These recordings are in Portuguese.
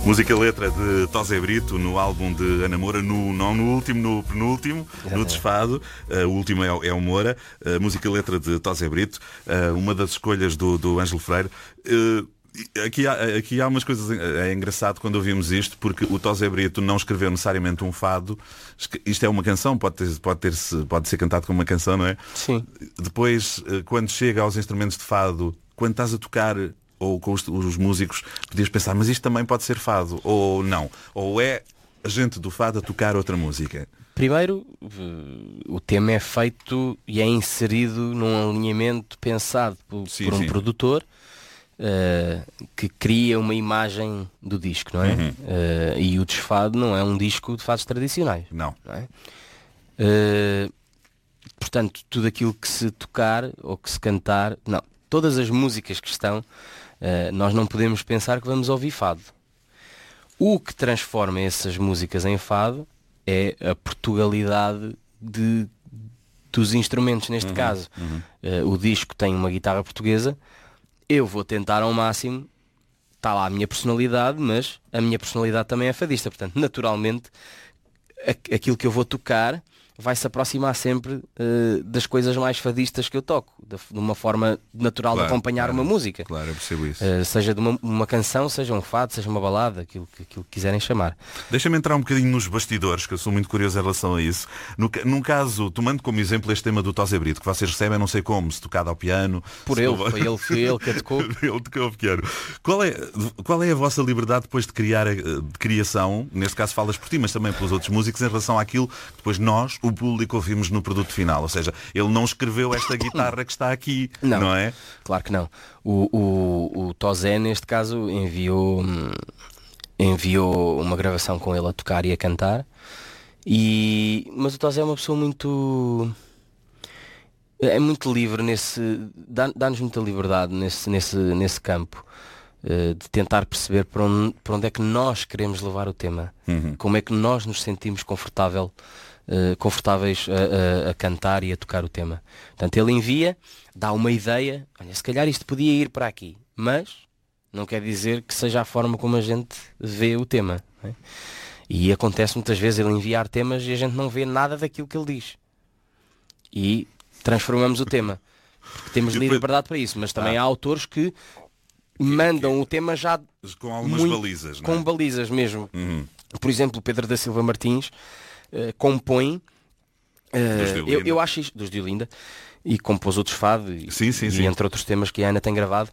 Música e letra de Tosé Brito no álbum de Ana Moura, não no último, no penúltimo, no Desfado. O último é o Moura. Música e letra de Tosé Brito, uma das escolhas do Ângelo Freire. Aqui há umas coisas. É engraçado quando ouvimos isto, porque o Tosé Brito não escreveu necessariamente um fado. Isto é uma canção, pode ser cantado como uma canção, não é? Sim. Depois, quando chega aos instrumentos de fado, quando estás a tocar ou com os músicos, podias pensar, mas isto também pode ser fado, ou não, ou é a gente do fado a tocar outra música. Primeiro, o tema é feito e é inserido num alinhamento pensado por um produtor que cria uma imagem do disco, não é? Uhum. E o Desfado não é um disco de fados tradicionais. Não é? Portanto, tudo aquilo que se tocar ou que se cantar, não, todas as músicas que estão, nós não podemos pensar que vamos ouvir fado. O que transforma essas músicas em fado é a Portugalidade dos instrumentos, neste caso. O disco tem uma guitarra portuguesa, eu vou tentar ao máximo, está lá a minha personalidade, mas a minha personalidade também é fadista, portanto, naturalmente, aquilo que eu vou tocar vai se aproximar sempre das coisas mais fadistas que eu toco, de uma forma natural de acompanhar uma música. Claro, eu percebo isso. Seja de uma canção, seja um fado, seja uma balada, aquilo que quiserem chamar. Deixa-me entrar um bocadinho nos bastidores, que eu sou muito curioso em relação a isso. Num caso, tomando como exemplo este tema do Tosé Brito, que vocês recebem, não sei como, se tocado ao piano. Foi ele que a tocou. Ele tocou o piano. Qual é a vossa liberdade depois de criação? Neste caso falas por ti, mas também pelos outros músicos, em relação àquilo que depois nós, o público, ouvimos no produto final. Ou seja, ele não escreveu esta guitarra que está aqui, não é? Claro que não. O Tosé, neste caso, enviou uma gravação com ele a tocar e a cantar. Mas o Tosé é uma pessoa muito livre dá-nos muita liberdade nesse campo, de tentar perceber para onde é que nós queremos levar o tema, como é que nós nos sentimos confortáveis a cantar e a tocar o tema. Portanto, ele envia, dá uma ideia, olha, se calhar isto podia ir para aqui, mas não quer dizer que seja a forma como a gente vê o tema, não é? E acontece muitas vezes ele enviar temas e a gente não vê nada daquilo que ele diz. E transformamos o tema. Temos liberdade para isso, mas também há autores que mandam o tema já com algumas balizas, com balizas mesmo. Por exemplo, Pedro da Silva Martins compõe, eu acho isto, dos de Olinda, e compôs outros fado e entre outros temas que a Ana tem gravado.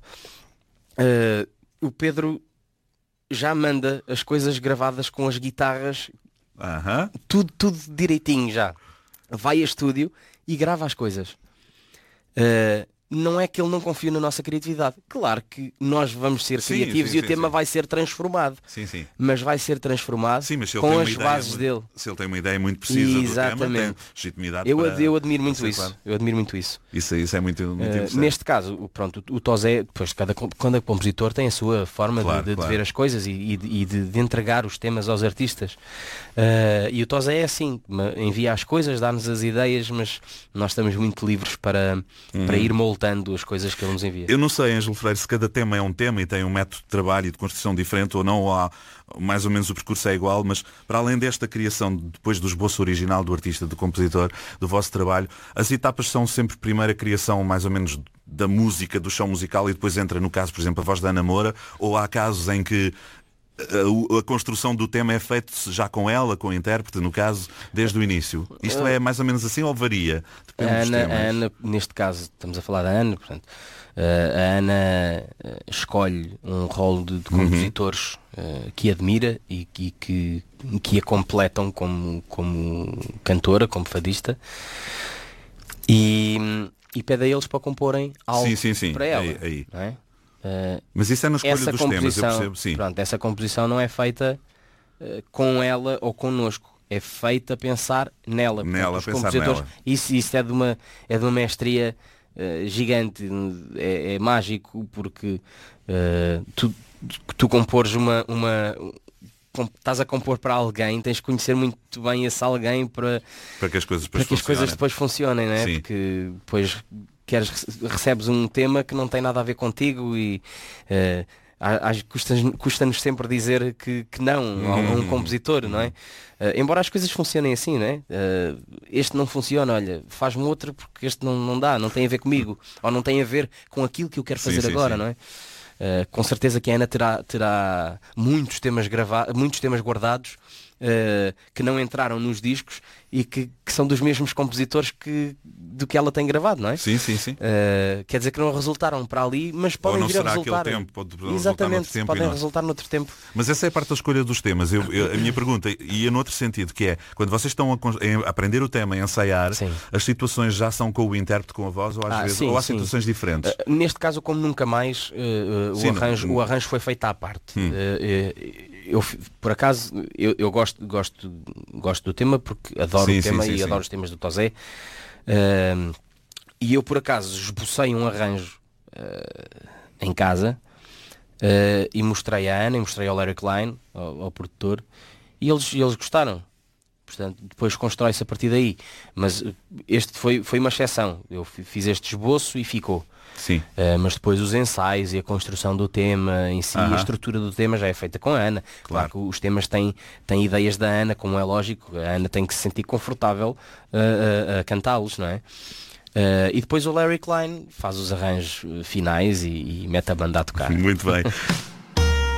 O Pedro já manda as coisas gravadas com as guitarras, tudo direitinho já. Vai a estúdio e grava as coisas. Não é que ele não confia na nossa criatividade. Claro que nós vamos ser criativos e o tema vai ser transformado. Mas vai ser transformado com as bases dele. Se ele tem uma ideia muito precisa do tema, tem legitimidade. Eu admiro muito isso. Claro. Eu admiro muito isso. Isso é muito interessante. Neste caso, o Tosé, depois cada compositor tem a sua forma de ver as coisas e de entregar os temas aos artistas. E o Tosé é assim, envia as coisas, dá-nos as ideias, mas nós estamos muito livres para ir moldando as coisas que ele nos envia. Eu não sei, Ângelo Freire, se cada tema é um tema e tem um método de trabalho e de construção diferente ou não, ou há, mais ou menos o percurso é igual, mas para além desta criação, depois do esboço original do artista, do compositor, do vosso trabalho, as etapas são sempre primeiro a criação mais ou menos da música, do chão musical, e depois entra, no caso, por exemplo, a voz da Ana Moura, ou há casos em que a construção do tema é feita já com ela, com o intérprete, no caso, desde o início. Isto é mais ou menos assim ou varia? Depende a Ana, neste caso, estamos a falar da Ana, portanto, a Ana escolhe um rol de compositores que admira e que a completam como cantora, como fadista, e pede a eles para comporem algo para ela. Aí. Não é? Mas isso é na escolha dos temas, eu percebo, sim. Pronto, essa composição não é feita com ela ou connosco, é feita a pensar nela. Nela, pensar nela. Isso é de uma mestria gigante, é mágico, porque tu compores estás a compor para alguém, tens de conhecer muito bem esse alguém para que as coisas depois funcionem, não é? Porque depois recebes um tema que não tem nada a ver contigo e custa-nos sempre dizer que não a um compositor, não é? Embora as coisas funcionem assim, não é? Este não funciona, olha, faz-me outro porque este não dá, não tem a ver comigo, ou não tem a ver com aquilo que eu quero fazer agora, não é? Com certeza que a Ana terá muitos temas guardados que não entraram nos discos e que são dos mesmos compositores do que ela tem gravado, não é? Sim. Quer dizer que não resultaram para ali, mas podem vir a resultar. Exatamente, podem resultar noutro tempo. Mas essa é a parte da escolha dos temas. A minha pergunta ia noutro sentido, que é, quando vocês estão a aprender o tema, a ensaiar, sim, as situações já são com o intérprete, com a voz, ou às vezes, ou há situações diferentes? Neste caso, como nunca mais, o arranjo foi feito à parte. Eu, por acaso, eu gosto do tema porque adoro o tema e adoro os temas do Tozé. E eu, por acaso, esbocei um arranjo em casa e mostrei à Ana e mostrei ao Larry Klein, ao produtor, e eles gostaram. Portanto, depois constrói-se a partir daí. Mas este foi uma exceção. Eu fiz este esboço e ficou. Sim. Mas depois os ensaios e a construção do tema em si, a estrutura do tema já é feita com a Ana. Claro que os temas têm ideias da Ana, como é lógico. A Ana tem que se sentir confortável a cantá-los, não é? E depois o Larry Klein faz os arranjos finais e mete a banda a tocar. Muito bem.